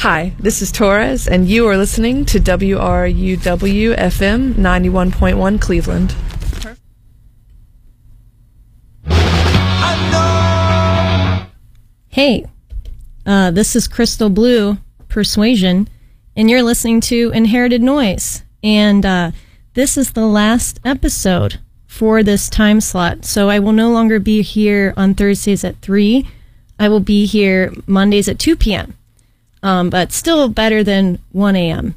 Hi, this is Torres, and you are listening to WRUW FM 91.1 Cleveland. Hey, this is Crystal Blue Persuasion, and you're listening to Inherited Noise. And this is the last episode for this time slot. So I will no longer be here on Thursdays at 3. I will be here Mondays at 2 p.m., but still better than 1 a.m.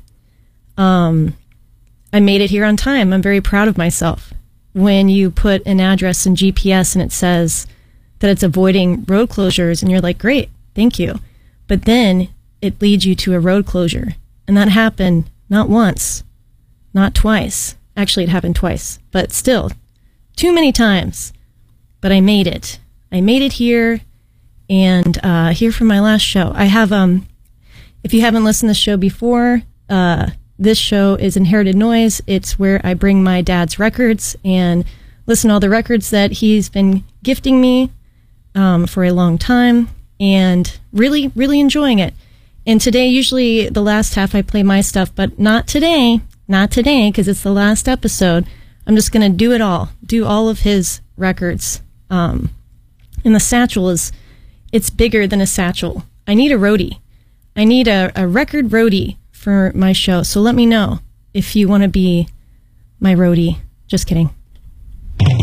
I made it here on time. I'm very proud of myself. When you put an address in GPS and it says that it's avoiding road closures, and you're like, great, thank you. But then it leads you to a road closure. And that happened not once, not twice. Actually, it happened twice, but still, too many times. But I made it. I made it here, and here for my last show. I have, if you haven't listened to the show before, this show is Inherited Noise. It's where I bring my dad's records and listen to all the records that he's been gifting me for a long time, and really, really enjoying it. And today, usually the last half I play my stuff, but not today, because it's the last episode. I'm just going to do it all, do all of his records. And the satchel it's bigger than a satchel. I need a roadie. I need a record roadie for my show. So let me know if you want to be my roadie. Just kidding.